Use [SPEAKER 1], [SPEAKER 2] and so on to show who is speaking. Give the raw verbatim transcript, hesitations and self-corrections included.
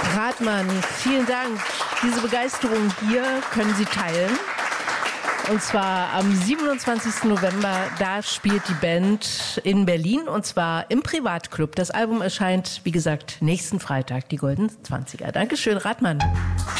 [SPEAKER 1] Rathmann, vielen Dank. Diese Begeisterung hier können Sie teilen. Und zwar am siebenundzwanzigsten November, da spielt die Band in Berlin und zwar im Privatclub. Das Album erscheint, wie gesagt, nächsten Freitag, die Goldenen Zwanziger. Dankeschön, Rathmann.